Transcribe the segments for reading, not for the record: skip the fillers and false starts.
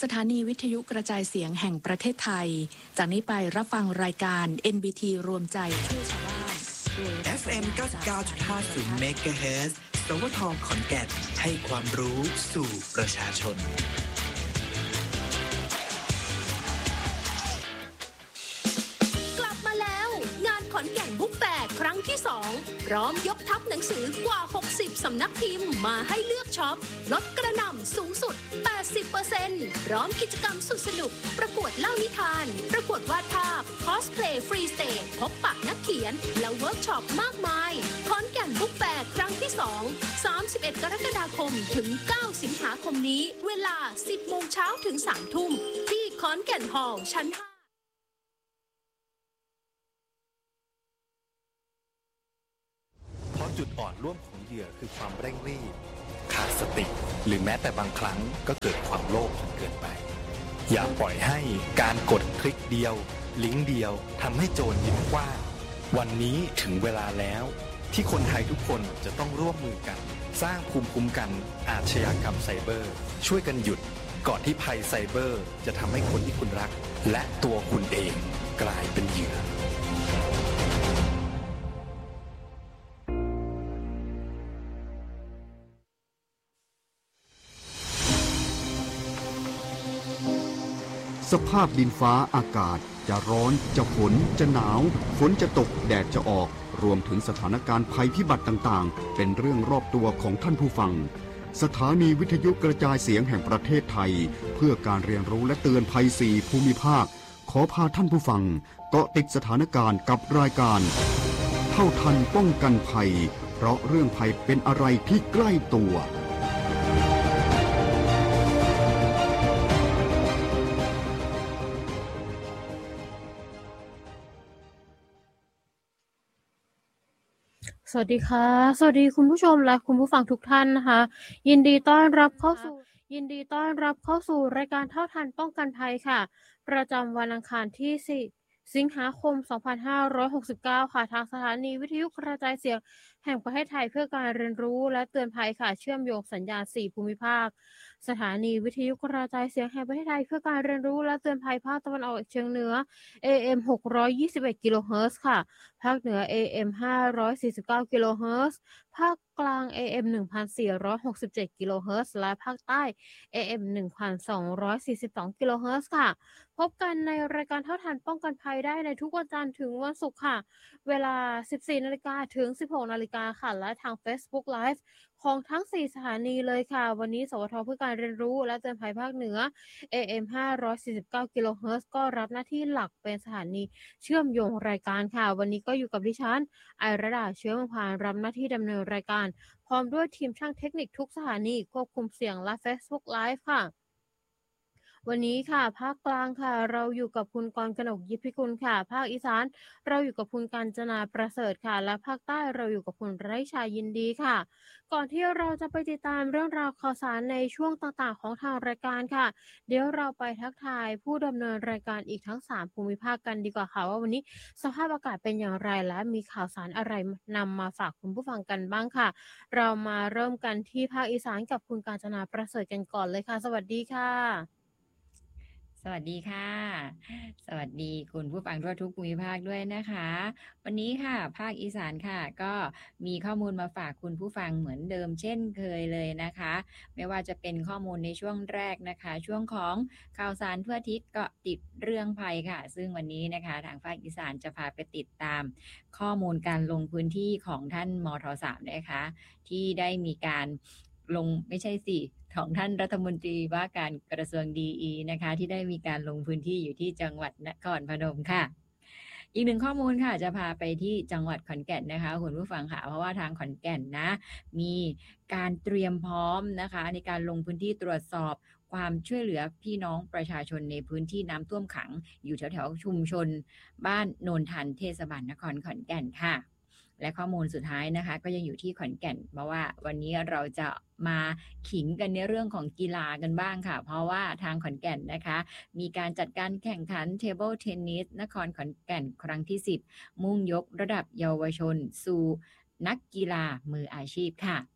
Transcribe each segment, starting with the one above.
สถานีวิทยุกระจายเสียงแห่งประเทศไทยจากนี้ไปรับฟังรายการ NBT รวมใจช่วยชาวบ้าน FM 99.50 MHz สวทขอนแก่นให้ความรู้สู่ประชาชนกลับมาแล้วงานขอนแก่นบุ๊กแฟร์ครั้งที่ 2 พร้อมยกทัพหนังสือกว่า 60 สำนักพิมพ์มาให้เลือกช็อปลดกระหน่ำสูงสุด 80% พร้อมกิจกรรมสุดสนุกประกวดเล่านิทานประกวดวาดภาพคอสเพลย์ฟรีสเตจพบปะนักเขียนและเวิร์กช็อปมากมายขอนแก่นบุ๊กแฟร์ครั้งที่ 2 31 กรกฎาคมถึง 9 สิงหาคมนี้เวลา 10 โมงเช้าถึง 3 ทุ่มที่ขอนแก่นฮอลล์ชั้น 5 เพราะจุดอ่อนร่วมของเหยื่อคือความเร่งรีบขาดสติหรือแม้แต่บางครั้งก็เกิดความโลภจนเกินไปอย่าปล่อยให้การกดคลิกเดียวลิงก์เดียวทำให้โจรยิ้มกว้างวันนี้ถึงเวลาแล้วที่คนไทยทุกคนจะต้องร่วมมือกันสร้างภูมิคุ้มกันอาชญากรรมไซเบอร์ช่วยกันหยุดก่อนที่ภัยไซเบอร์จะทำให้คนที่คุณรักและตัวคุณเองกลายเป็นเหยื่อสภาพดินฟ้าอากาศจะร้อนจะฝนจะหนาวฝนจะตกแดดจะออกรวมถึงสถานการณ์ภัยพิบัติต่างๆเป็นเรื่องรอบตัวของท่านผู้ฟังสถานีวิทยุกระจายเสียงแห่งประเทศไทยเพื่อการเรียนรู้และเตือนภัย4ภูมิภาคขอพาท่านผู้ฟังเกาะติดสถานการณ์กับรายการเท่าทันป้องกันภัยเพราะเรื่องภัยเป็นอะไรที่ใกล้ตัวสวัสดีค่ะสวัสดีคุณผู้ชมและคุณผู้ฟังทุกท่านนะคะยินดีต้อนรับเข้าสู่รายการเท่าทันป้องกันภัยค่ะประจำวันอังคารที่4 สิงหาคม 2569 ค่ะทางสถานีวิทยุกระจายเสียงแห่งประเทศไทยเพื่อการเรียนรู้และเตือนภัยค่ะเชื่อมโยงสัญญาณ4ภูมิภาคสถานีวิทยุกระจายเสียงแห่งประเทศไทยเพื่อการเรียนรู้และเตือนภัยภาคตะวันออกเฉียงเหนือ AM 621 กิโลเฮิรตซ์ค่ะภาคเหนือ AM 549 กิโลเฮิรตซ์ภาคกลาง AM 1467 กิโลเฮิรตซ์และภาคใต้ AM 1242 กิโลเฮิรตซ์ค่ะพบกันในรายการเท่าทันป้องกันภัยได้ในทุกวันจันทร์ถึงวันศุกร์ค่ะเวลา 14 นาฬิกาถึง 16 นาฬิกาค่ะและทาง Facebook Live ของทั้ง 4 สถานีเลยค่ะวันนี้สวทเพื่อการเรียนรู้และเตือนภัยภาคเหนือ AM 549 กิโลเฮิรตซ์ก็รับหน้าที่หลักเป็นสถานีเชื่อมโยงรายการค่ะวันนี้ก็อยู่กับดิฉันไอระดาเชื้อเมืองพานรับหน้าที่ดำเนินรายการพร้อมด้วยทีมช่างเทคนิคทุกสถานีควบคุมเสียงและ Facebook Live ค่ะวันนี้ค่ะภาคกลางค่ะเราอยู่กับคุณกรกนกยิปพิกุลค่ะภาคอีสานเราอยู่กับคุณกาญจนาประเสริฐค่ะและภาคใต้เราอยู่กับคุณไร้ชายินดีค่ะก่อนที่เราจะไปติดตามเรื่องราวข่าวสารในช่วงต่างๆของทางรายการค่ะเดี๋ยวเราไปทักทายผู้ดำเนินรายการอีกทั้ง3ภูมิภาคกันดีกว่าค่ะว่าวันนี้สภาพอากาศเป็นอย่างไรและมีข่าวสารอะไรนำมาฝากคุณผู้ฟังกันบ้างค่ะเรามาเริ่มกันที่ภาคอีสานกับคุณกาญจนาประเสริฐกันก่อนเลยค่ะสวัสดีค่ะสวัสดีค่ะสวัสดีคุณผู้ฟังทั่วทุกภูมิภาคด้วยนะคะวันนี้ค่ะภาคอีสานค่ะก็มีข้อมูลมาฝากคุณผู้ฟังเหมือนเดิมเช่นเคยเลยนะคะไม่ว่าจะเป็นข้อมูลในช่วงแรกนะคะช่วงของข่าวสารทั่วทิศเกาะติดเรื่องภัยค่ะซึ่งวันนี้นะคะทางภาคอีสานจะพาไปติดตามข้อมูลการลงพื้นที่ของท่านมท.3นะคะที่ได้มีการลงไม่ใช่สิของท่านรัฐมนตรีว่าการกระทรวงดีนะคะที่ได้มีการลงพื้นที่อยู่ที่จังหวัดนครพนมค่ะอีกหนึ่งข้อมูลค่ะจะพาไปที่จังหวัดขอนแก่นนะคะคุณผู้ฟังค่ะเพราะว่าทางขอนแก่นนะมีการเตรียมพร้อมนะคะในการลงพื้นที่ตรวจสอบความช่วยเหลือพี่น้องประชาชนในพื้นที่น้ำท่วมขังอยู่แถวๆชุมชนบ้านโนนทันเทศบาลนครขอนแก่นค่ะและข้อมูลสุดท้ายนะคะก็ยังอยู่ที่ขอนแก่นเพราะว่าวันนี้เราจะมาขิงกันในเรื่องของกีฬากันบ้างค่ะเพราะว่าทางขอนแก่นนะคะมีการจัดการแข่งขันเทเบิลเทนนิสนครขอนแก่นครั้งที่10มุ่งยกระดับเยาวชนสู่นักกีฬามืออาชีพค่ะ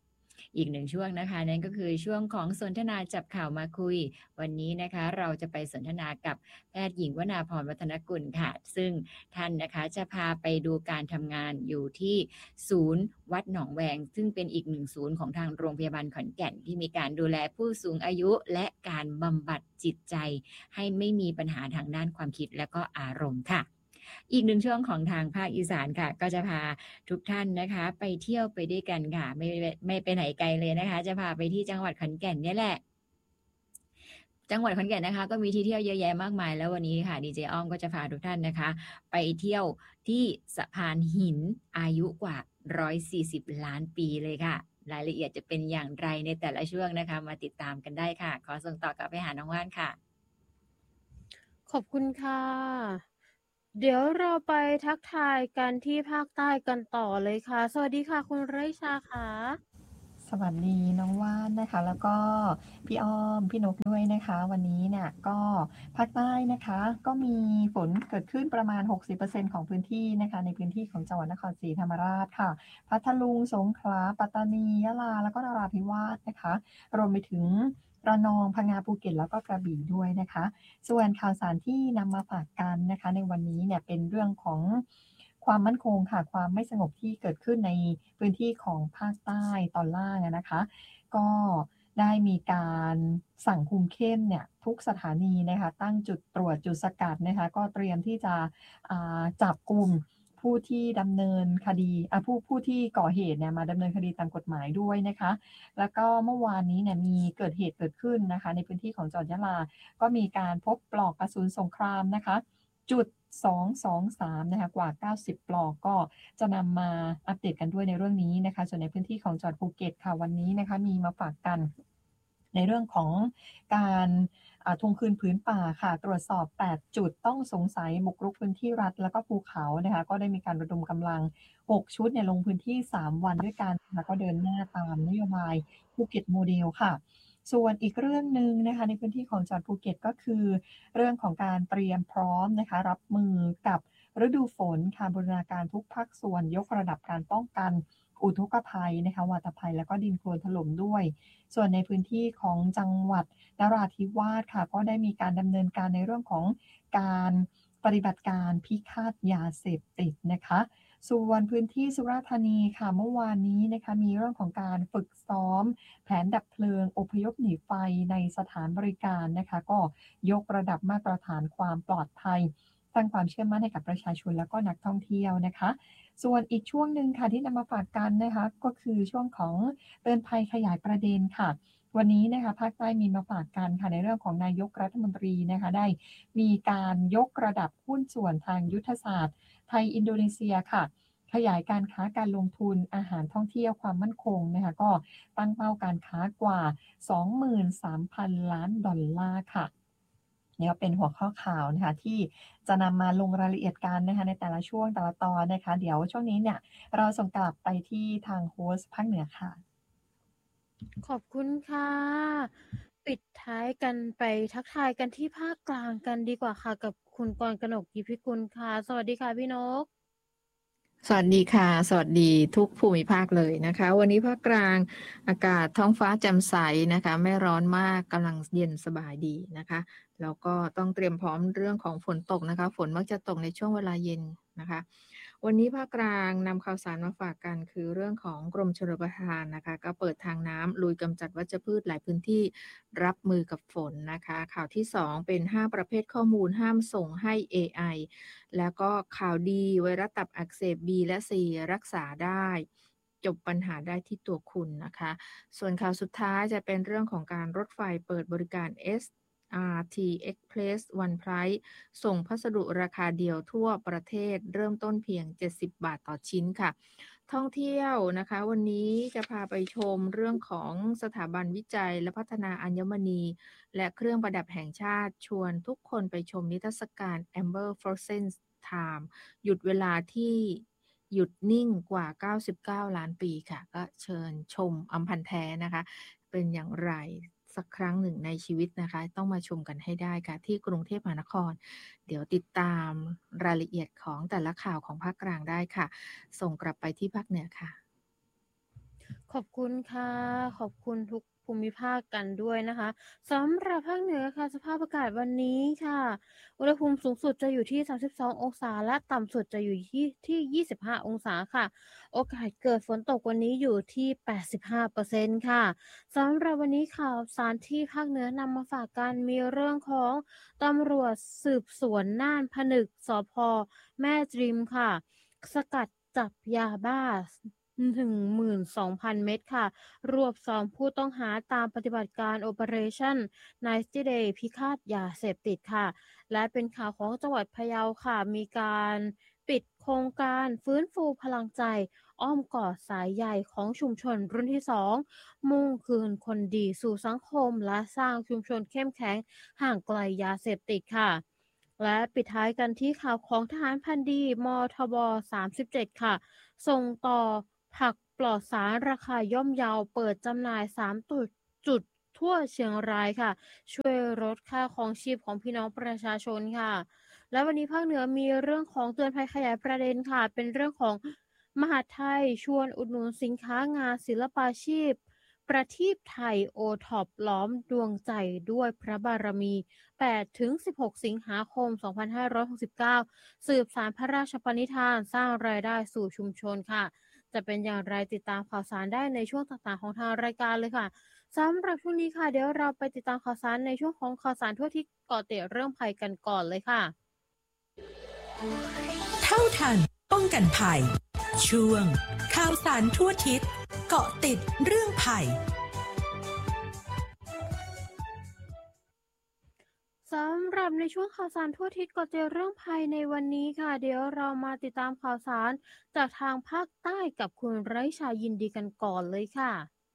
อีกหนึ่งช่วงนะคะนั่นก็คือช่วงของสนทนาจับข่าวมาคุยวันนี้นะคะเราจะไปสนทนากับแพทย์หญิงวนาพรวัฒนกุลค่ะซึ่งท่านนะคะจะพาไปดูการทำงานอยู่ที่ศูนย์วัดหนองแวงซึ่งเป็นอีกหนึ่งศูนย์ของทางโรงพยาบาลขอนแก่นที่มีการดูแลผู้สูงอายุและการบำบัดจิตใจให้ไม่มีปัญหาทางด้านความคิดและก็อารมณ์ค่ะอีกหนึ่งช่วงของทางภาคอีสานค่ะก็จะพาทุกท่านนะคะไปเที่ยวไปด้วยกันค่ะไม่ไปไหนไกลเลยนะคะจะพาไปที่จังหวัดขอนแก่นเนี่ยแหละจังหวัดขอนแก่นนะคะก็มีที่เที่ยวเยอะแยะมากมายแล้ววันนี้ค่ะดีเจอ้อมก็จะพาทุกท่านนะคะไปเที่ยวที่สะพานหินอายุกว่า140 ล้านปีเลยค่ะรายละเอียดจะเป็นอย่างไรในแต่ละช่วงนะคะมาติดตามกันได้ค่ะขอส่งต่อกลับไปหาน้องว่านค่ะขอบคุณค่ะ เดี๋ยวเราไปทักทายกันที่ภาคใต้กันต่อเลยค่ะ สวัสดีค่ะคุณไรชาค่ะสวัสดีน้องว่านนะคะแล้วก็พี่อ้อมพี่นกด้วยนะคะวันนี้เนี่ยก็ภาคใต้นะคะก็มีฝนเกิดขึ้นประมาณ 60% ของพื้นที่นะคะในพื้นที่ของจังหวัดนครศรีธรรมราชค่ะพัทลุงสงขลาปัตตานียะลาแล้วก็นราธิวาสนะคะรวมไปถึงระนองพังงาภูเก็ตแล้วก็กระบี่ด้วยนะคะส่วนข่าวสารที่นำมาฝากกันนะคะในวันนี้เนี่ยเป็นเรื่องของความมั่นคงค่ะความไม่สงบที่เกิดขึ้นในพื้นที่ของภาคใต้ตอนล่างนะคะก็ได้มีการสั่งคุมเข้มเนี่ยทุกสถานีนะคะตั้งจุดตรวจจุดสกัดนะคะก็เตรียมที่จะจับกลุ่มผู้ที่ดำเนินคดีผู้ที่ก่อเหตุเนี่ยมาดำเนินคดีตามกฎหมายด้วยนะคะแล้วก็เมื่อวานนี้เนี่ยมีเกิดเหตุเกิดขึ้นนะคะในพื้นที่ของจังหวัดยะลาก็มีการพบปลอกกระสุนสงครามนะคะจุด223นะคะกว่า90ปลอกก็จะนำมาอัปเดตกันด้วยในเรื่องนี้นะคะส่วนในพื้นที่ของจังหวัดภูเก็ตค่ะวันนี้นะคะมีมาฝากกันในเรื่องของการทวงคืนผืนป่าค่ะตรวจสอบ8จุดต้องสงสัยบุกรุกพื้นที่รัฐแล้วก็ภูเขานะคะก็ได้มีการระดมกำลัง6ชุดเนี่ยลงพื้นที่3วันด้วยกันนะคะก็เดินหน้าตามนโยบายภูเก็ตโมเดลค่ะส่วนอีกเรื่องหนึ่งนะคะในพื้นที่ของจังหวัดภูเก็ตก็คือเรื่องของการเตรียมพร้อมนะคะรับมือกับฤดูฝนค่ะบูรณาการทุกภาคส่วนยกระดับการป้องกันอุทกภัยนะคะวาตภัยแล้วก็ดินโคลนถล่มด้วยส่วนในพื้นที่ของจังหวัดนราธิวาสค่ะก็ได้มีการดำเนินการในเรื่องของการปฏิบัติการพิฆาตยาเสพติดนะคะส่วนพื้นที่สุราษฎร์ธานีค่ะเมื่อวานนี้นะคะมีเรื่องของการฝึกซ้อมแผนดับเพลิงอพยพหนีไฟในสถานบริการนะคะก็ยกระดับมาตรฐานความปลอดภัยสร้างความเชื่อมั่นให้กับประชาชนแล้วก็นักท่องเที่ยวนะคะส่วนอีกช่วงหนึ่งค่ะที่นำมาฝากกันนะคะก็คือช่วงของเตือนภัยขยายประเด็นค่ะวันนี้นะคะภาคใต้มีมาฝากกันค่ะในเรื่องของนายกรัฐมนตรีนะคะได้มีการยกระดับหุ้นส่วนทางยุทธศาสตร์ไทยอินโดนีเซียค่ะขยายการค้าการลงทุนอาหารท่องเที่ยวความมั่นคงนะคะก็ตั้งเป้าการค้ากว่า 23,000 ล้านดอลลาร์ค่ะนี่ก็เป็นหัวข้อข่าวนะคะที่จะนำมาลงรายละเอียดกันนะคะในแต่ละช่วงแต่ละตอนนะคะเดี๋ยวช่วงนี้เนี่ยเราส่งกลับไปที่ทางโฮสต์ภาคเหนือค่ะขอบคุณค่ะ ปิดท้ายกันไปทักทายกันที่ภาคกลางกันดีกว่าค่ะกับคุณกรกนกกิจพิกุลค่ะสวัสดีค่ะพี่นกสวัสดีค่ะสวัสดีทุกภูมิภาคเลยนะคะวันนี้ภาคกลางอากาศท้องฟ้าแจ่มใสนะคะไม่ร้อนมากกำลังเย็นสบายดีนะคะแล้วก็ต้องเตรียมพร้อมเรื่องของฝนตกนะคะฝนมักจะตกในช่วงเวลาเย็นนะคะวันนี้ภาคกลางนำข่าวสารมาฝากกันคือเรื่องของกรมชลประทานนะคะก็เปิดทางน้ำลุยกำจัดวัชพืชหลายพื้นที่รับมือกับฝนนะคะข่าวที่2เป็น5ประเภทข้อมูลห้ามส่งให้ AI แล้วก็ข่าวดีไวรัสตับอักเสบ B และ C รักษาได้จบปัญหาได้ที่ตัวคุณนะคะส่วนข่าวสุดท้ายจะเป็นเรื่องของการรถไฟเปิดบริการ SRT Express One Price ส่งพัสดุราคาเดียวทั่วประเทศเริ่มต้นเพียง70 บาทต่อชิ้นค่ะท่องเที่ยวนะคะวันนี้จะพาไปชมเรื่องของสถาบันวิจัยและพัฒนาอัญมณีและเครื่องประดับแห่งชาติชวนทุกคนไปชมนิทรรศการ Amber Frozen Time หยุดเวลาที่หยุดนิ่งกว่า99ล้านปีค่ะก็เชิญชมอำพันธ์แท้นะคะเป็นอย่างไรสักครั้งหนึ่งในชีวิตนะคะต้องมาชมกันให้ได้ค่ะที่กรุงเทพมหานครเดี๋ยวติดตามรายละเอียดของแต่ละข่าวของภาคกลางได้ค่ะส่งกลับไปที่ภาคเหนือค่ะขอบคุณค่ะขอบคุณทุกภูมิภาคกันด้วยนะคะสำหรับภาคเหนือค่ะสภาพอากาศวันนี้ค่ะอุณหภูมิสูงสุดจะอยู่ที่32องศาและต่ำสุดจะอยู่ที่25องศาค่ะโอกาสเกิดฝนตกวันนี้อยู่ที่85%ค่ะสำหรับวันนี้ข่าวสารที่ภาคเหนือนำมาฝากกันมีเรื่องของตำรวจสืบสวนน่านผนึกสภ.แม่จริมค่ะสกัดจับยาบ้า12,000 เม็ดค่ะรวบ2ผู้ต้องหาตามปฏิบัติการ Operation Nice Day พิฆาตยาเสพติดค่ะและเป็นข่าวของจังหวัดพะเยาค่ะมีการปิดโครงการฟื้นฟูพลังใจอ้อมกอดสายใยของชุมชนรุ่นที่2มุ่งคืนคนดีสู่สังคมและสร้างชุมชนเข้มแข็งห่างไกลยาเสพติดค่ะและปิดท้ายกันที่ข่าวของทหารพันดีมทบ37ค่ะส่งต่อผักปลอดสารราคาย่อมเยาเปิดจำหน่าย3จุดทั่วเชียงรายค่ะช่วยลดค่าของชีพของพี่น้องประชาชนค่ะและวันนี้ภาคเหนือมีเรื่องของเตือนภัยขยายประเด็นค่ะเป็นเรื่องของมหาดไทยชวนอุดหนุนสินค้างานศิลปาชีพประทีปไทยโอท็อปล้อมดวงใจด้วยพระบารมี8-16 สิงหาคม 2569 สืบสานพระราชปณิธานสร้างรายได้สู่ชุมชนค่ะจะเป็นอย่างไรติดตามข่าวสารได้ในช่วงต่างๆของทางรายการเลยค่ะสำหรับช่วงนี้ค่ะเดี๋ยวเราไปติดตามข่าวสารในช่วงของข่าวสารทั่วทิศเกาะติดเรื่องภัยกันก่อนเลยค่ะเท่าทันป้องกันภัยช่วงข่าวสารทั่วทิศเกาะติดเรื่องภัยสำหรับในช่วงข่าวสารทั่วทิศเกาะติดเรื่องภัยในวันนี้ค่ะเดี๋ยวเรามาติดตามข่าวสารจากทางภาคใต้กับคุณไร้ชายินดีกันก่อนเลยค่ะ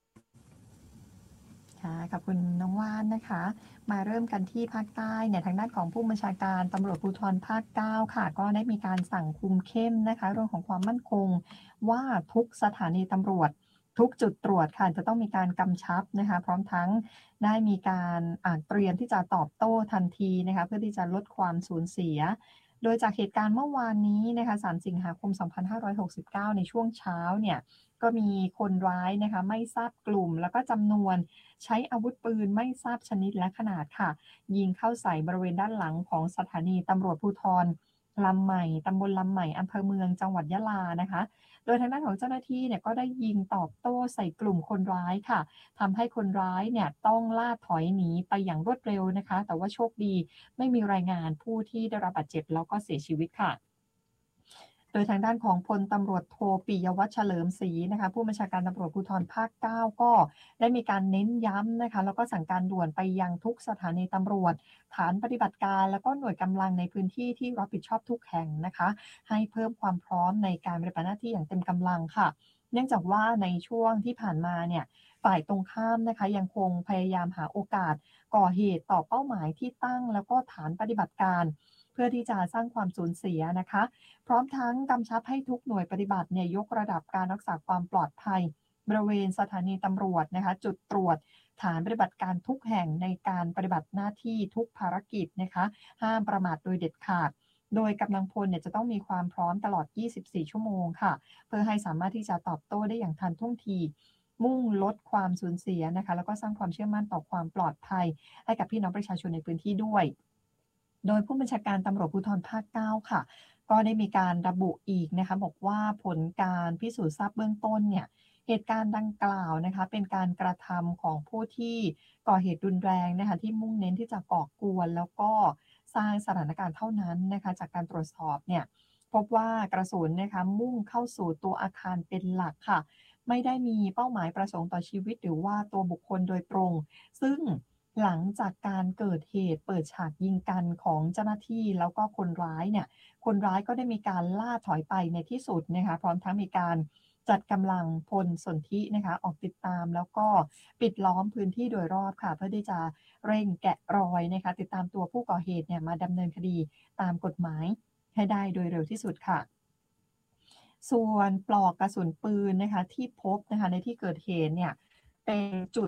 ขอบคุณน้องว่านนะคะมาเริ่มกันที่ภาคใต้เนี่ยทางด้านของผู้บัญชาการตำรวจภูธรภาค9ค่ะก็ได้มีการสั่งคุมเข้มนะคะเรื่องของความมั่นคงว่าทุกสถานีตำรวจทุกจุดตรวจค่ะจะต้องมีการกำชับนะคะพร้อมทั้งได้มีการเตรียมที่จะตอบโต้ทันทีนะคะเพื่อที่จะลดความสูญเสียโดยจากเหตุการณ์เมื่อวานนี้นะคะ3 สิงหาคม 2569 ในช่วงเช้าเนี่ยก็มีคนร้ายนะคะไม่ทราบกลุ่มแล้วก็จำนวนใช้อาวุธปืนไม่ทราบชนิดและขนาดค่ะยิงเข้าใส่บริเวณด้านหลังของสถานีตำรวจภูธรลำใหม่ตำบลลำใหม่อำเภอเมืองจังหวัดยะลานะคะโดยทางด้านของเจ้าหน้าที่เนี่ยก็ได้ยิงตอบโต้ใส่กลุ่มคนร้ายค่ะทำให้คนร้ายเนี่ยต้องล่าถอยหนีไปอย่างรวดเร็วนะคะแต่ว่าโชคดีไม่มีรายงานผู้ที่ได้รับบาดเจ็บแล้วก็เสียชีวิตค่ะโดยทางด้านของพลตำรวจโทปิยวัฒน์เฉลิมศรีนะคะผู้บัญชาการตำรวจภูธรภาค9ก็ได้มีการเน้นย้ำนะคะแล้วก็สั่งการด่วนไปยังทุกสถานีตำรวจฐานปฏิบัติการแล้วก็หน่วยกำลังในพื้นที่ที่รับผิดชอบทุกแห่งนะคะให้เพิ่มความพร้อมในการปฏิบัติหน้าที่อย่างเต็มกำลังค่ะเนื่องจากว่าในช่วงที่ผ่านมาเนี่ยฝ่ายตรงข้ามนะคะยังคงพยายามหาโอกาสก่อเหตุต่อเป้าหมายที่ตั้งแล้วก็ฐานปฏิบัติการเพื่อที่จะสร้างความสูญเสียนะคะพร้อมทั้งกำชับให้ทุกหน่วยปฏิบัติเนี่ยยกระดับการรักษาความปลอดภัยบริเวณสถานีตำรวจนะคะจุดตรวจฐานปฏิบัติการทุกแห่งในการปฏิบัติหน้าที่ทุกภารกิจนะคะห้ามประมาทโดยเด็ดขาดโดยกำลังพลเนี่ยจะต้องมีความพร้อมตลอด24ชั่วโมงค่ะเพื่อให้สามารถที่จะตอบโต้ได้อย่างทันท่วงทีมุ่งลดความสูญเสียนะคะแล้วก็สร้างความเชื่อมั่นต่อความปลอดภัยให้กับพี่น้องประชาชนในพื้นที่ด้วยโดยผู้บัญชาการตำรวจภูธรภาค9ค่ะก็ได้มีการระบุอีกนะคะบอกว่าผลการพิสูจน์ทราบเบื้องต้นเนี่ยเหตุการณ์ดังกล่าวนะคะเป็นการกระทำของผู้ที่ก่อเหตุรุนแรงนะคะที่มุ่งเน้นที่จะก่อกวนแล้วก็สร้างสถานการณ์เท่านั้นนะคะจากการตรวจสอบเนี่ยพบว่ากระสุนนะคะมุ่งเข้าสู่ตัวอาคารเป็นหลักค่ะไม่ได้มีเป้าหมายประสงค์ต่อชีวิตหรือว่าตัวบุคคลโดยตรงซึ่งหลังจากการเกิดเหตุเปิดฉากยิงกันของเจ้าหน้าที่แล้วก็คนร้ายเนี่ยคนร้ายก็ได้มีการล่าถอยไปในที่สุดนะคะพร้อมทั้งมีการจัดกำลังพลสนธินะคะออกติดตามแล้วก็ปิดล้อมพื้นที่โดยรอบค่ะเพื่อที่จะเร่งแกะรอยนะคะติดตามตัวผู้ก่อเหตุเนี่ยมาดำเนินคดีตามกฎหมายให้ได้โดยเร็วที่สุดค่ะส่วนปลอกกระสุนปืนนะคะที่พบนะคะในที่เกิดเหตุเนี่ยเป็นจุด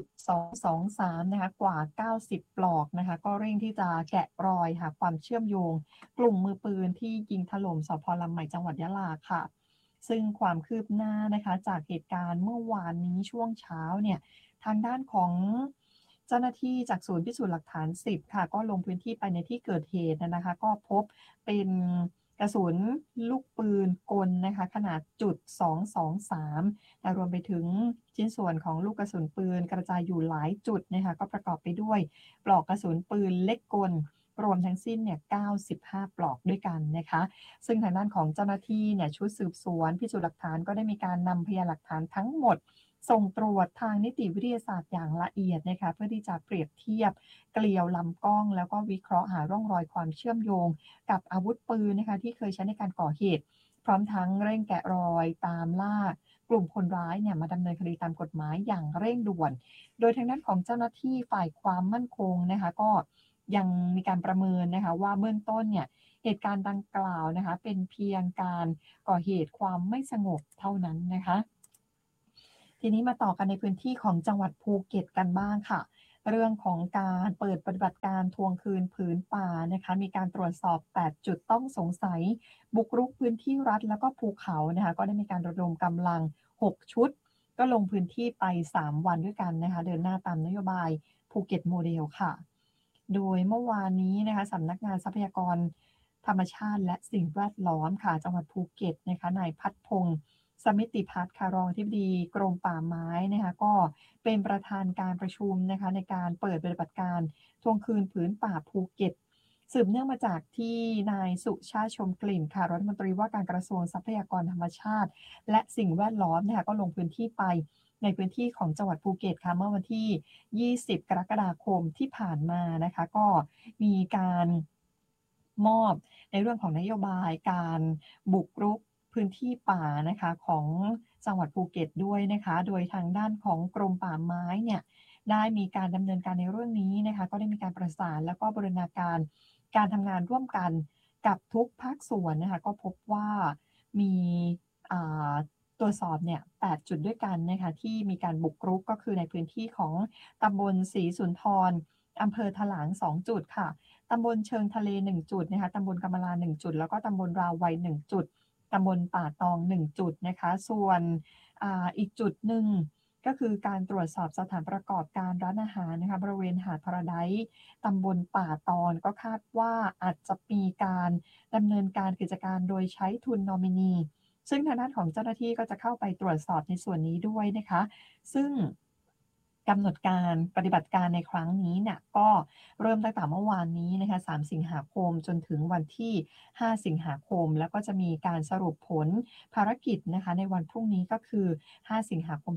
223นะคะกว่า90ปลอกนะคะก็เร่งที่จะแกะรอยหาความเชื่อมโยงกลุ่มมือปืนที่ยิงถล่มสพ.ลำใหม่จังหวัดยะลาค่ะซึ่งความคืบหน้านะคะจากเหตุการณ์เมื่อวานนี้ช่วงเช้าเนี่ยทางด้านของเจ้าหน้าที่จากศูนย์พิสูจน์หลักฐาน10ค่ะก็ลงพื้นที่ไปในที่เกิดเหตุนะคะก็พบเป็นกระสุนลูกปืนกลนะคะขนาด.223รวมไปถึงชิ้นส่วนของลูกกระสุนปืนกระจายอยู่หลายจุดนะคะก็ประกอบไปด้วยปลอกกระสุนปืนเล็กกลรวมทั้งสิ้นเนี่ย95ปลอกด้วยกันนะคะซึ่งทางด้านของเจ้าหน้าที่เนี่ยชุดสืบสวนพิสูจน์หลักฐานก็ได้มีการนำพยานหลักฐานทั้งหมดส่งตรวจทางนิติวิทยาศาสตร์อย่างละเอียดนะคะเพื่อที่จะเปรียบเทียบเกลียวลำกล้องแล้วก็วิเคราะห์หาร่องรอยความเชื่อมโยงกับอาวุธปืนนะคะที่เคยใช้ในการก่อเหตุพร้อมทั้งเร่งแกะรอยตามล่ากลุ่มคนร้ายเนี่ยมาดำเนินคดีตามกฎหมายอย่างเร่งด่วนโดยทางด้านของเจ้าหน้าที่ฝ่ายความมั่นคงนะคะก็ยังมีการประเมินนะคะว่าเบื้องต้นเนี่ยเหตุการณ์ดังกล่าวนะคะเป็นเพียงการก่อเหตุความไม่สงบเท่านั้นนะคะทีนี้มาต่อกันในพื้นที่ของจังหวัดภูเก็ตกันบ้างค่ะเรื่องของการเปิดปฏิบัติการทวงคืนผืนป่านะคะมีการตรวจสอบ8จุดต้องสงสัยบุกรุกพื้นที่รัฐแล้วก็ภูเขานะคะก็ได้มีการระดมกำลัง6ชุดก็ลงพื้นที่ไป3วันด้วยกันนะคะเดินหน้าตามนโยบายภูเก็ตโมเดลค่ะโดยเมื่อวานนี้นะคะสำนักงานทรัพยากรธรรมชาติและสิ่งแวดล้อมค่ะจังหวัดภูเก็ตนะคะนายพัฒพงศ์สมิติพัฒน์ค่ะรองอธิบดีกรมป่าไม้นะคะก็เป็นประธานการประชุมนะคะในการเปิดปฏิบัติการทวงคืนผืนป่าภูเก็ตสืบเนื่องมาจากที่นายสุชาติชมกลิ่นค่ะรัฐมนตรีว่าการกระทรวงทรัพยากรธรรมชาติและสิ่งแวดล้อมนะคะก็ลงพื้นที่ไปในพื้นที่ของจังหวัดภูเก็ตค่ะเมื่อวันที่20กรกฎาคมที่ผ่านมานะคะก็มีการมอบในเรื่องของนโยบายการบุกรุกพื้นที่ป่านะคะของจังหวัดภูเก็ตด้วยนะคะโดยทางด้านของกรมป่าไม้เนี่ยได้มีการดำเนินการในเรื่องนี้นะคะก็ได้มีการประสานแล้วก็บูรณาการการทำงานร่วมกันกับทุกภาคส่วนนะคะก็พบว่ามีตรวจสอบเนี่ย8จุดด้วยกันนะคะที่มีการบุกรุกก็คือในพื้นที่ของตำบลศรีสุนทรอำเภอถลาง2จุดค่ะตำบลเชิงทะเล1จุดนะคะตำบลกำมะลา1จุดแล้วก็ตำบลราวัย1จุดตำบลป่าตอง1จุดนะคะส่วนอีกจุดหนึ่งก็คือการตรวจสอบสถานประกอบการร้านอาหารนะคะบริเวณหาดพาราไดซ์ตำบลป่าตอนก็คาดว่าอาจจะมีการดำเนินการกิจการโดยใช้ทุนนอมินีซึ่งทางด้านของเจ้าหน้าที่ก็จะเข้าไปตรวจสอบในส่วนนี้ด้วยนะคะซึ่งกำหนดการปฏิบัติการในครั้งนี้เนี่ยก็เริ่มตั้งแต่เมื่อวานนี้นะคะ3สิงหาคมจนถึงวันที่5สิงหาคมแล้วก็จะมีการสรุปผลภารกิจนะคะในวันพรุ่งนี้ก็คือ5สิงหาคม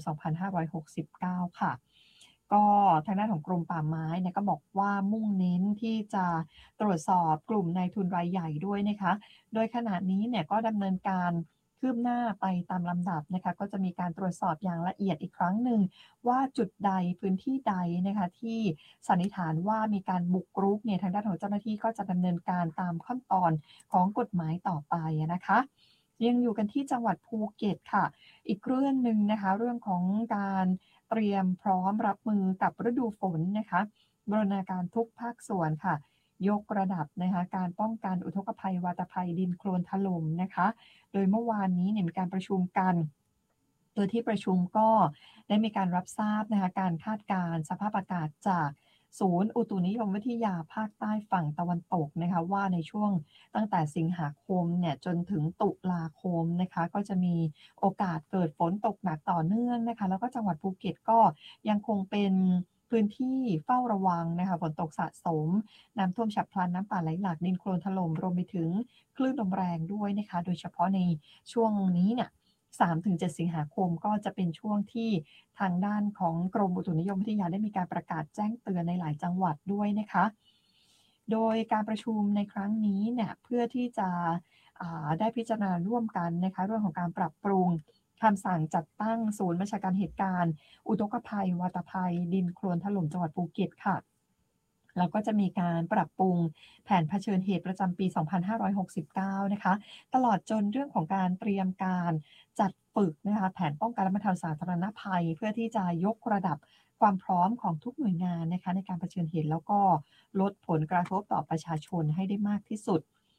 2569ค่ะก็ทางด้านของกรมป่าไม้เนี่ยก็บอกว่ามุ่งเน้นที่จะตรวจสอบกลุ่มนายทุนรายใหญ่ด้วยนะคะโดยขณะนี้เนี่ยก็ดำเนินการคืบหน้าไปตามลำดับนะคะก็จะมีการตรวจสอบอย่างละเอียดอีกครั้งหนึ่งว่าจุดใดพื้นที่ใดนะคะที่สันนิษฐานว่ามีการบุกรุกเนี่ยทางด้านของเจ้าหน้าที่ก็จะดำเนินการตามขั้นตอนของกฎหมายต่อไปนะคะยังอยู่กันที่จังหวัดภูเก็ตค่ะอีกเรื่องหนึ่งนะคะเรื่องของการเตรียมพร้อมรับมือกับฤดูฝนนะคะบูรณาการทุกภาคส่วนค่ะยกระดับนะคะการป้องกันอุทกภัยวาตภัยดินโคลนถล่มนะคะโดยเมื่อวานนี้เนี่ยมีการประชุมกันโดยที่ประชุมก็ได้มีการรับทราบนะคะการคาดการณ์สภาพอากาศจากศูนย์อุตุนิยมวิทยาภาคใต้ฝั่งตะวันตกนะคะว่าในช่วงตั้งแต่สิงหาคมเนี่ยจนถึงตุลาคมนะคะก็จะมีโอกาสเกิดฝนตกหนักต่อเนื่องนะคะแล้วก็จังหวัดภูเก็ตก็ยังคงเป็นพื้นที่เฝ้าระวังนะคะฝนตกสะสมน้ำท่วมฉับพลันน้ำป่าไหลหลากดินโคลนถล่มรวมไปถึงคลื่นลมแรงด้วยนะคะโดยเฉพาะในช่วงนี้เนี่ย3-7 สิงหาคมก็จะเป็นช่วงที่ทางด้านของกรมอุตุนิยมวิทยาได้มีการประกาศแจ้งเตือนในหลายจังหวัดด้วยนะคะโดยการประชุมในครั้งนี้เนี่ยเพื่อที่จะได้พิจารณาร่วมกันนะคะเรื่องของการปรับปรุงคำสั่งจัดตั้งศูนย์บัญชาการเหตุการณ์อุทกภัยวาตภัยดินโคลนถล่มจังหวัดภูเก็ตค่ะแล้วก็จะมีการปรับปรุงแผนเผชิญเหตุประจำปี 2569 นะคะตลอดจนเรื่องของการเตรียมการจัดฝึกนะคะแผนป้องกันและบรรเทาสาธารณภัยเพื่อที่จะยกระดับความพร้อมของทุกหน่วยงานนะคะในการเผชิญเหตุแล้วก็ลดผลกระทบต่อประชาชนให้ได้มากที่สุด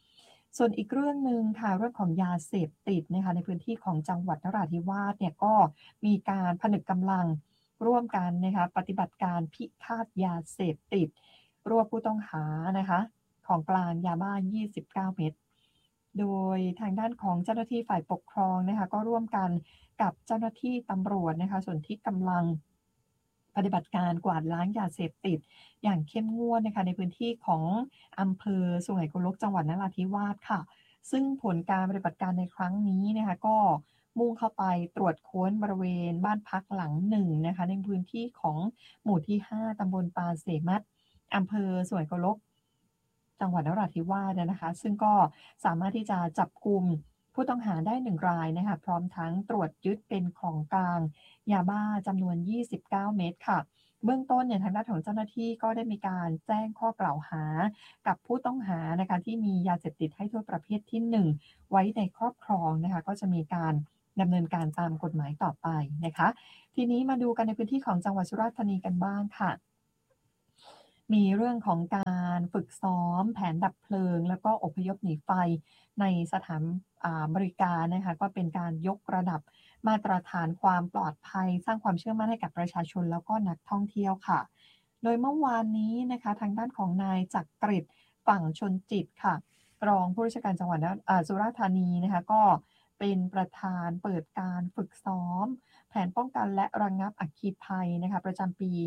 ส่วนอีกเรื่องหนึ่งค่ะเรื่องของยาเสพติดนะคะในพื้นที่ของจังหวัดนราธิวาสเนี่ยก็มีการผนึกกำลังร่วมกันนะคะปฏิบัติการพิฆาตยาเสพติดรวบผู้ต้องหานะคะของกลางยาบ้า29 เม็ดโดยทางด้านของเจ้าหน้าที่ฝ่ายปกครองนะคะก็ร่วมกันกับเจ้าหน้าที่ตำรวจนะคะส่วนที่กำลังปฏิบัติการกวาดล้างยาเสพติดอย่างเข้มงวดนะคะในพื้นที่ของอำเภอสุไหงโกลกจังหวัดนราธิวาสค่ะซึ่งผลการปฏิบัติการในครั้งนี้นะคะก็มุ่งเข้าไปตรวจค้นบริเวณบ้านพักหลังหนึ่งนะคะในพื้นที่ของหมู่ที่ 5 ตำบลปาเสมัดอำเภอสุไหงโกลกจังหวัดนราธิวาสนะคะซึ่งก็สามารถที่จะจับกุมผู้ต้องหาได้1 รายนะคะพร้อมทั้งตรวจยึดเป็นของกลางยาบ้าจำนวน29 เม็ดค่ะเบื้องต้นเนี่ยทางด้านของเจ้าหน้าที่ก็ได้มีการแจ้งข้อกล่าวหากับผู้ต้องหานะคะที่มียาเสพติดให้โทษประเภทที่1ไว้ในครอบครองนะคะก็จะมีการดำเนินการตามกฎหมายต่อไปนะคะทีนี้มาดูกันในพื้นที่ของจังหวัดสุราษฎร์ธานีกันบ้างค่ะมีเรื่องของการฝึกซ้อมแผนดับเพลิงแล้วก็อพยพหนีไฟในสถานบริการนะคะก็เป็นการยกระดับมาตรฐานความปลอดภัยสร้างความเชื่อมั่นให้กับประชาชนแล้วก็นักท่องเที่ยวค่ะโดยเมื่อวานนี้นะคะทางด้านของนายจักริดฝั่งชนจิตค่ะรองผู้ราชการจังหวัดสุราษฎร์ธานีนะคะก็เป็นประธานเปิดการฝึกซ้อมแผนป้องกันและระงับอัคคีภัยนะคะประจำปี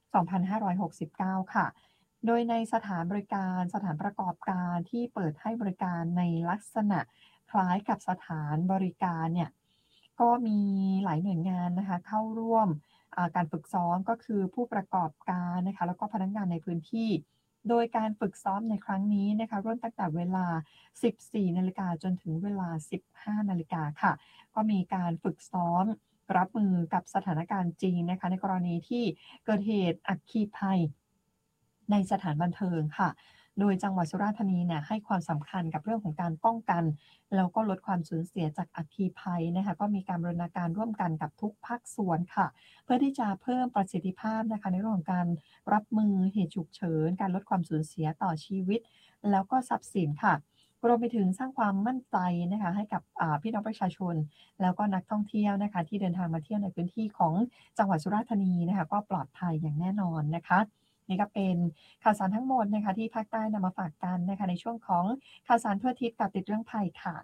2569 ค่ะโดยในสถานบริการสถานประกอบการที่เปิดให้บริการในลักษณะคล้ายกับสถานบริการเนี่ยก็มีหลายหน่วยงานนะคะเข้าร่วมการฝึกซ้อมก็คือผู้ประกอบการนะคะแล้วก็พนักงานในพื้นที่โดยการฝึกซ้อมในครั้งนี้นะคะเริ่มตั้งแต่เวลา 14 นาฬิกาจนถึงเวลา 15 นาฬิกาค่ะก็มีการฝึกซ้อมรับมือกับสถานการณ์จริงนะคะในกรณีที่เกิดเหตุอัคคีภัยในสถานบันเทิงค่ะโดยจังหวัดสุราษฎร์ธานีเนี่ยให้ความสำคัญกับเรื่องของการป้องกันแล้วก็ลดความสูญเสียจากอัคคีภัยนะคะก็มีการบูรณาการร่วมกันกับทุกภาคส่วนค่ะเพื่อที่จะเพิ่มประสิทธิภาพนะคะในเรื่องของการรับมือเหตุฉุกเฉินการลดความสูญเสียต่อชีวิตแล้วก็ทรัพย์สินค่ะรวมไปถึงสร้างความมั่นใจนะคะให้กับพี่น้องประชาชนแล้วก็นักท่องเที่ยวนะคะที่เดินทางมาเที่ยวในพื้นที่ของจังหวัดสุราษฎร์ธานีนะคะก็ปลอดภัยอย่างแน่นอนนะคะนี่ก็เป็นข่าวสารทั้งหมดนะคะที่ภาคใต้นำมาฝากกันนะคะในช่วงของข่าวสารทั่วทิศกับติดเรื่องภัยค่ะ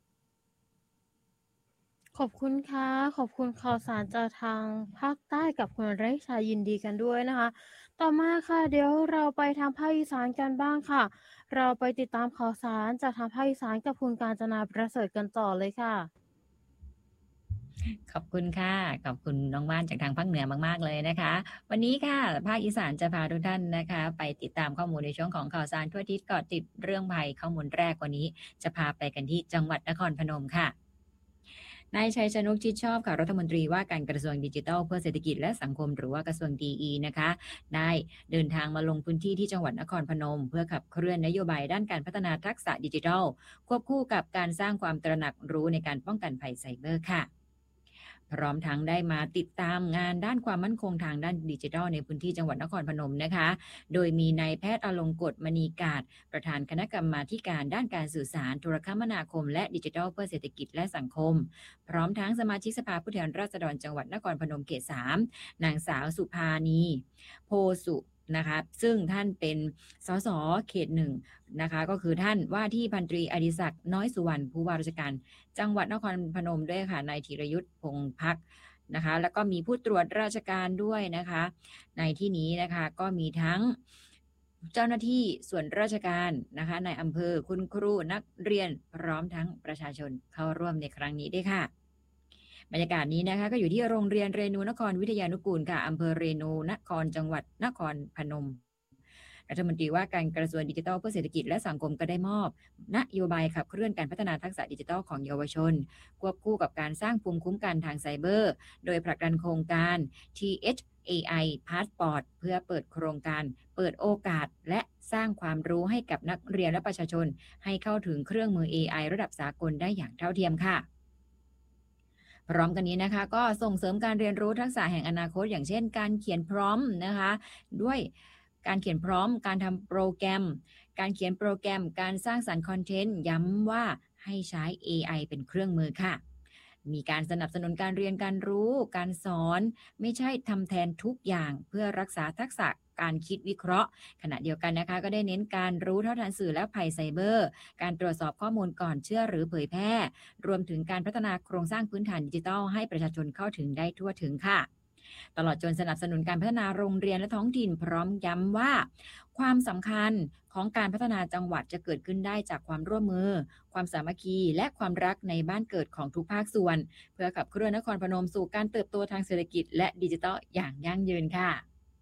ขอบคุณค่ะขอบคุณข่าวสารจากทางภาคใต้กับคุณไร้ชายินดีกันด้วยนะคะต่อมาค่ะเดี๋ยวเราไปทางภาคอีสานกันบ้างค่ะเราไปติดตามข่าวสารจากทางภาคอีสานกับคุณกาญจนาประเสริฐกันต่อเลยค่ะขอบคุณค่ะขอบคุณน้องว่านจากทางภาคเหนือมากๆเลยนะคะวันนี้ค่ะภาคอีสานจะพาทุกท่านนะคะไปติดตามข้อมูลในช่วงของข่าวสารทั่วทิศเกาะติดเรื่องภัยข้อมูลแรกวันนี้จะพาไปกันที่จังหวัดนครพนมค่ะนายชัยชนกชิดชอบค่ะรัฐมนตรีว่าการกระทรวงดิจิทัลเพื่อเศรษฐกิจและสังคมหรือว่ากระทรวง DE นะคะได้เดินทางมาลงพื้นที่ที่จังหวัดนครพนมเพื่อขับเคลื่อนนโยบายด้านการพัฒนาทักษะดิจิทัลควบคู่กับการสร้างความตระหนักรู้ในการป้องกันภัยไซเบอร์ค่ะพร้อมทั้งได้มาติดตามงานด้านความมั่นคงทางด้านดิจิทัลในพื้นที่จังหวัดนครพนมนะคะโดยมีนายแพทย์อลงกฎมณีกาศประธานคณะกรรมาการด้านการสื่อสารโทรคมนาคมและดิจิทัลเพื่อเศรษฐกิจและสังคมพร้อมทั้งสมาชิกสภาผู้แทนราษฎรจังหวัดนครพนมเขต 3นางสาวสุภานีโพสุนะคะซึ่งท่านเป็นสสเขต 1นะคะก็คือท่านว่าที่พันตรีอดิศักดิ์น้อยสุวรรณผู้ว่าราชการจังหวัดนครพนมด้วยค่ะนายธีรยุทธพงษ์พักนะคะแล้วก็มีผู้ตรวจราชการด้วยนะคะในที่นี้นะคะก็มีทั้งเจ้าหน้าที่ส่วนราชการนะคะในอำเภอคุณครูนักเรียนพร้อมทั้งประชาชนเข้าร่วมในครั้งนี้ด้วยค่ะบรรยากาศนี้นะคะก็อยู่ที่โรงเรียนเรนูนครวิทยานุกูลค่ะอำเภอเรนูนครจังหวัดนครพนมรัฐมนตรีว่าการกระทรวงดิจิทัลเพื่อเศรษฐกิจและสังคมก็ได้มอบนโยบายขับเคลื่อนการพัฒนาทักษะดิจิทัลของเยาวชนควบคู่กับการสร้างภูมิคุ้มกันทางไซเบอร์โดยผลักดันโครงการ THAI Passport เพื่อเปิดโครงการเปิดโอกาสและสร้างความรู้ให้กับนักเรียนและประชาชนให้เข้าถึงเครื่องมือ AI ระดับสากลได้อย่างเท่าเทียมค่ะพร้อมกันนี้นะคะก็ส่งเสริมการเรียนรู้ทักษะแห่งอนาคตอย่างเช่นการเขียนพร้อมนะคะด้วยการเขียนพร้อมการทำโปรแกรมการเขียนโปรแกรมการสร้างสรรค์คอนเทนต์ย้ำว่าให้ใช้ AI เป็นเครื่องมือค่ะมีการสนับสนุนการเรียนการรู้การสอนไม่ใช่ทำแทนทุกอย่างเพื่อรักษาทักษะการคิดวิเคราะห์ขณะเดียวกันนะคะก็ได้เน้นการรู้เท่าทันสื่อและภัยไซเบอร์การตรวจสอบข้อมูลก่อนเชื่อหรือเผยแพร่รวมถึงการพัฒนาโครงสร้างพื้นฐานดิจิทัลให้ประชาชนเข้าถึงได้ทั่วถึงค่ะตลอดจนสนับสนุนการพัฒนาโรงเรียนและท้องถิ่นพร้อมย้ำว่าความสำคัญของการพัฒนาจังหวัดจะเกิดขึ้นได้จากความร่วมมือความสามัคคีและความรักในบ้านเกิดของทุกภาคส่วนเพื่อขับเคลื่อนนครพนมสู่การเติบโตทางเศรษฐกิจและดิจิทัลอย่างยั่งยืนค่ะ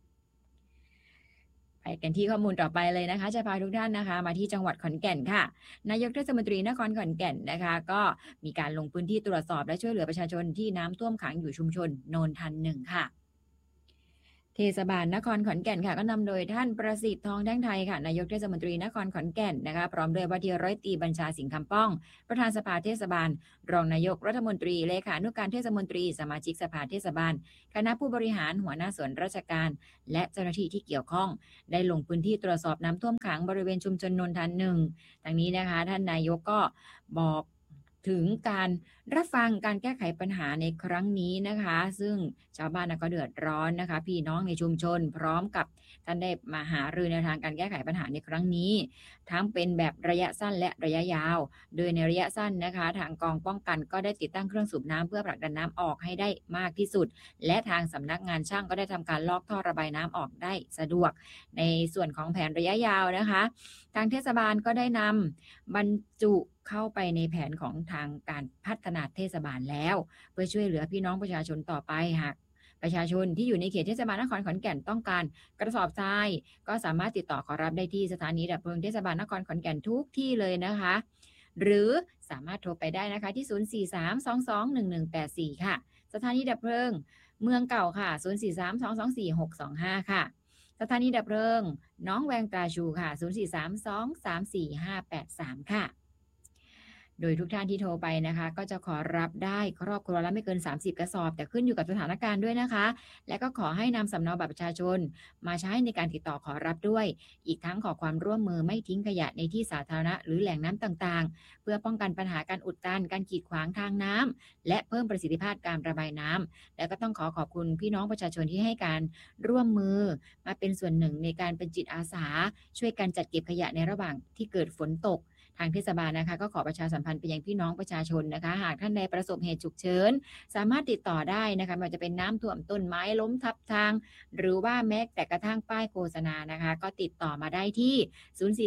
ไปกันที่ข้อมูลต่อไปเลยนะคะจะพาทุกท่านนะคะมาที่จังหวัดขอนแก่นค่ะนายกเทศมนตรีนครขอนแก่นนะคะก็มีการลงพื้นที่ตรวจสอบและช่วยเหลือประชาชนที่น้ำท่วมขังอยู่ชุมชนโนนทันหนึ่งค่ะเทศบาลนครขอนแก่นค่ะก็นำโดยท่านประสิทธิ์ทองแท่งไทยค่ะนายกเทศมนตรีนครขอนแก่นนะคะพร้อมด้วยว่าที่ร้อยตรีบัญชาสิงห์คำป้องประธานสภาเทศบาลรองนายกรัฐมนตรีเลขานุการเทศมนตรีสมาชิกสภาเทศบาลคณะผู้บริหารหัวหน้าส่วนราชการและเจ้าหน้าที่ที่เกี่ยวข้องได้ลงพื้นที่ตรวจสอบน้ำท่วมขังบริเวณชุมชนนนทันหนึ่งดังนี้นะคะท่านนายกก็บอกถึงการรับฟังการแก้ไขปัญหาในครั้งนี้นะคะซึ่งชาวบ้านก็เดือดร้อนนะคะพี่น้องในชุมชนพร้อมกับท่านได้มาหารือในทางการแก้ไขปัญหาในครั้งนี้ทั้งเป็นแบบระยะสั้นและระยะยาวโดยในระยะสั้นนะคะทางกองป้องกันก็ได้ติดตั้งเครื่องสูบน้ำเพื่อผลักดันน้ำออกให้ได้มากที่สุดและทางสำนักงานช่างก็ได้ทำการลอกท่อระบายน้ำออกได้สะดวกในส่วนของแผนระยะยาวนะคะทางเทศบาลก็ได้นำบรรจุเข้าไปในแผนของทางการพัฒนาเทศบาลแล้วเพื่อช่วยเหลือพี่น้องประชาชนต่อไปหากประชาชนที่อยู่ในเขตเทศบาลนครขอนแก่นต้องการกระสอบทรายก็สามารถติดต่อขอรับได้ที่สถานีดับเพลิงเทศบาลนครขอนแก่นทุกที่เลยนะคะหรือสามารถโทรไปได้นะคะที่043221184ค่ะสถานีดับเพลิงเมืองเก่าค่ะ043224625ค่ะสถานีดับเพลิงน้องแวงตาชูค่ะ043234583ค่ะโดยทุกท่านที่โทรไปนะคะก็จะขอรับได้ครอบครัวละไม่เกิน30กระสอบแต่ขึ้นอยู่กับสถานการณ์ด้วยนะคะและก็ขอให้นำสำเนาบัตรประชาชนมาใช้ในการติดต่อขอรับด้วยอีกทั้งขอความร่วมมือไม่ทิ้งขยะในที่สาธารณะหรือแหล่งน้ำต่างๆเพื่อป้องกันปัญหาการอุดตันการกีดขวางทางน้ำและเพิ่มประสิทธิภาพการระบายน้ำและก็ต้องขอบคุณพี่น้องประชาชนที่ให้การร่วมมือมาเป็นส่วนหนึ่งในการเป็นจิตอาสาช่วยกันจัดเก็บขยะในระหว่างที่เกิดฝนตกทางเทศบาลนะคะก็ขอประชาสัมพันธ์ไปยังพี่น้องประชาชนนะคะหากท่านใดประสบเหตุฉุกเฉินสามารถติดต่อได้นะคะไม่ว่าจะเป็นน้ำท่วมต้นไม้ล้มทับทางหรือว่าแม้แต่กระทั่งป้ายโฆษณานะคะก็ติดต่อมาได้ที่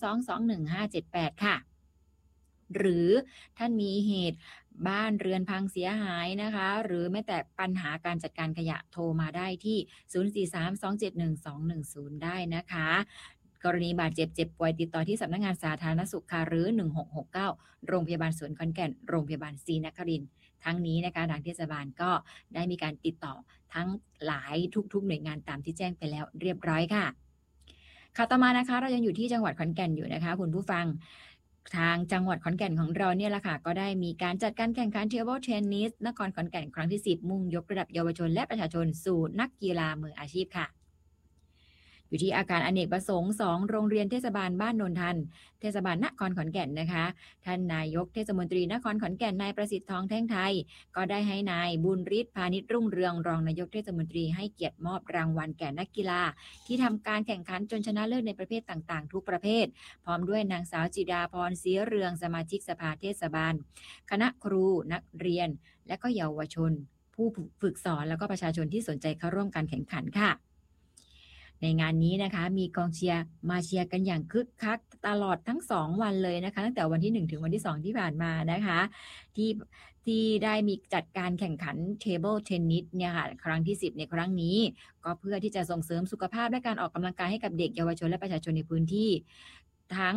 043221578ค่ะหรือท่านมีเหตุบ้านเรือนพังเสียหายนะคะหรือแม้แต่ปัญหาการจัดการขยะโทรมาได้ที่043271210ได้นะคะกรณีบาดเจ็บเจ็บป่วยติดต่อที่สำนักงานสาธารณสุขค่ะหรือ1669โรงพยาบาลสวนขอนแก่นโรงพยาบาลศรีนครินทร์ทั้งนี้นะคะทางเทศบาลก็ได้มีการติดต่อทั้งหลายทุกหน่วยงานตามที่แจ้งไปแล้วเรียบร้อยค่ะต่อมานะคะเรายังอยู่ที่จังหวัดขอนแก่นอยู่นะคะคุณผู้ฟังทางจังหวัดขอนแก่นของเราเนี่ยแหละค่ะก็ได้มีการจัดการแข่งขันเทเบิลเทนนิสนครขอนแก่นครั้งที่10มุ่งยกระดับเยาวชนและประชาชนสู่นักกีฬามืออาชีพค่ะอยู่ที่อาคารอเนกประสงค์2โรงเรียนเทศบาลบ้านโนนทันเทศบาลนครขอนแก่นนะคะท่านนายกเทศมนตรีนครขอนแก่นนายประสิทธิ์ทองแท่งไทยก็ได้ให้นายบุญฤทธิ์พาณิชรุ่งเรืองรองนายกเทศมนตรีให้เกียรติมอบรางวัลแก่นักกีฬาที่ทำการแข่งขันจนชนะเลิศในประเภทต่างๆทุกประเภทพร้อมด้วยนางสาวจิดาพรศรีเรืองสมาชิกสภาเทศบาลคณะครูนักเรียนและก็เยาวชนผู้ฝึกสอนแล้วก็ประชาชนที่สนใจเข้าร่วมการแข่งขันค่ะในงานนี้นะคะมีกองเชียร์มาเชียร์กันอย่างคึกคักตลอดทั้ง2วันเลยนะคะตั้งแต่วันที่1ถึงวันที่2ที่ผ่านมานะคะที่ได้มีจัดการแข่งขัน Table Tennis เนี่ยค่ะครั้งที่10ในครั้งนี้ก็เพื่อที่จะส่งเสริมสุขภาพและการออกกำลังกายให้กับเด็กเยาวชนและประชาชนในพื้นที่ทั้ง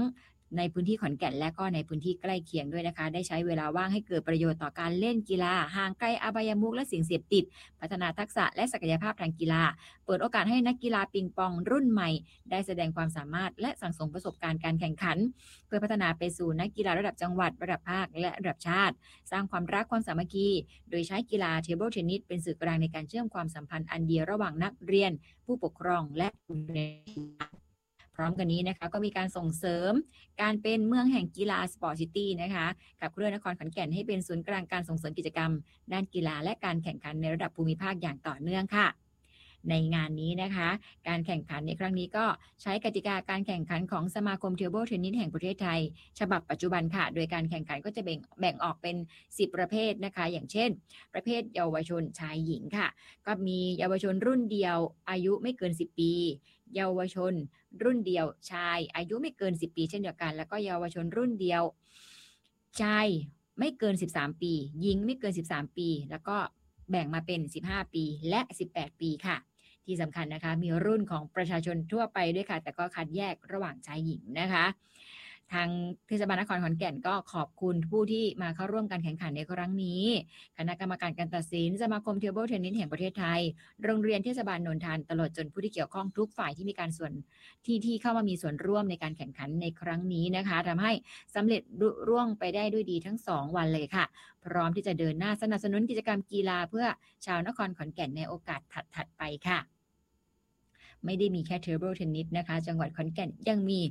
ในพื้นที่ขอนแก่นและก็ในพื้นที่ใกล้เคียงด้วยนะคะได้ใช้เวลาว่างให้เกิดประโยชน์ต่อการเล่นกีฬาห่างไกลอบายมุขและสิ่งเสพติดพัฒนาทักษะและศักยภาพทางกีฬาเปิดโอกาสให้นักกีฬาปิงปองรุ่นใหม่ได้แสดงความสามารถและสั่งสมประสบการณ์การแข่งขันเพื่อพัฒนาไปสู่นักกีฬาระดับจังหวัดระดับภาคและระดับชาติสร้างความรักความสามัคคีโดยใช้กีฬาเทเบิลเทนนิสเป็นสื่อกลางในการเชื่อมความสัมพันธ์อันเดียวระหว่างนักเรียนผู้ปกครองและผู้เล่นพร้อมกันนี้นะคะก็มีการส่งเสริมการเป็นเมืองแห่งกีฬาสปอร์ตซิตี้นะคะขับเคลื่อนนครขอนแก่นให้เป็นศูนย์กลางการส่งเสริมกิจกรรมด้านกีฬาและการแข่งขันในระดับภูมิภาคอย่างต่อเนื่องค่ะในงานนี้นะคะการแข่งขันในครั้งนี้ก็ใช้กติกาการแข่งขันของสมาคมเทเบิลเทนนิสแห่งประเทศไทยฉบับปัจจุบันค่ะโดยการแข่งขันก็จะแบ่งออกเป็น10ประเภทนะคะอย่างเช่นประเภทเยาวชนชายหญิงค่ะก็มีเยาวชนรุ่นเดียวอายุไม่เกิน10ปีเยาวชนรุ่นเดียวชายอายุไม่เกิน10ปีเช่นเดียวกันแล้วก็เยาวชนรุ่นเดียวชายไม่เกิน13ปีหญิงไม่เกิน13ปีแล้วก็แบ่งมาเป็น15ปีและ18ปีค่ะที่สำคัญนะคะมีรุ่นของประชาชนทั่วไปด้วยค่ะแต่ก็คัดแยกระหว่างชายหญิงนะคะทางเทศบาลนครขอนแก่นก็ขอบคุณผู้ที่มาเข้าร่วมการแข่งขันในครั้งนี้คณะกรรมการการตัดสินสมาคมเทเบิลเทนนิสแห่งประเทศไทยโรงเรียนเทศบาลนนทานตลอดจนผู้ที่เกี่ยวข้องทุกฝ่ายที่มีการที่เข้ามามีส่วนร่วมในการแข่งขันในครั้งนี้นะคะทำให้สำเร็จรุ่งไปได้ด้วยดีทั้ง2วันเลยค่ะพร้อมที่จะเดินหน้าสนับสนุนกิจกรรมกีฬาเพื่อชาวนครขอนแก่นในโอกาสถัดไปค่ะไม่ได้มีแค่เทเบิลเทนนิสนะคะจังหวัดขอนแก่นยังมี